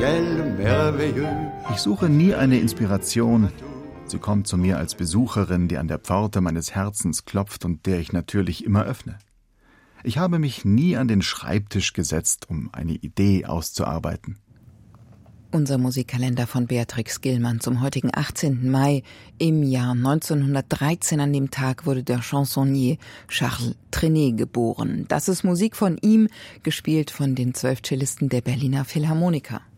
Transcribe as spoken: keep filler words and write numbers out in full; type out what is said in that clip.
ciel merveilleux. Ich suche nie eine Inspiration. Sie kommt zu mir als Besucherin, die an der Pforte meines Herzens klopft und der ich natürlich immer öffne. Ich habe mich nie an den Schreibtisch gesetzt, um eine Idee auszuarbeiten. Unser Musikkalender von Beatrix Gilman zum heutigen achtzehnten Mai. Im Jahr neunzehnhundertdreizehn an dem Tag wurde der Chansonnier Charles Trenet geboren. Das ist Musik von ihm, gespielt von den zwölf Cellisten der Berliner Philharmoniker.